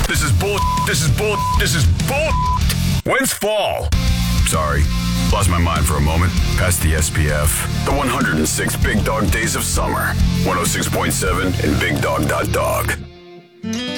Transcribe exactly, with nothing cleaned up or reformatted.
This is bull. This is bull. This is bull. When's fall? Sorry. Lost my mind for a moment. Past the S P F. The one hundred six Big Dog Days of Summer. one oh six point seven and big dog dot dog.